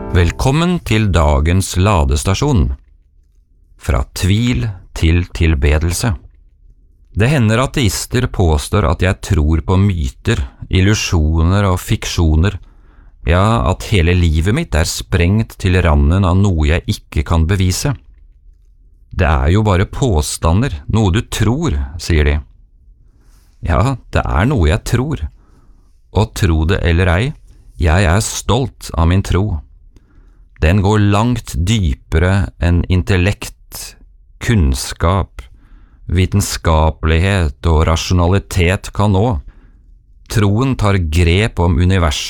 Velkommen til dagens ladestasjon. Fra tvil til tilbedelse. Det hender ateister påstår at jeg tror på myter, illusjoner og fiksjoner, ja, at hele livet mitt sprengt til randen av noe jeg ikke kan bevise. Det jo bare påstander, noe du tror, sier de. Ja, det noe jeg tror. Og tro det eller ei, jeg stolt av min tro. Den går langt dypere enn intellekt, kunnskap, vitenskapelighet og rasjonalitet kan nå. Troen tar grep om universet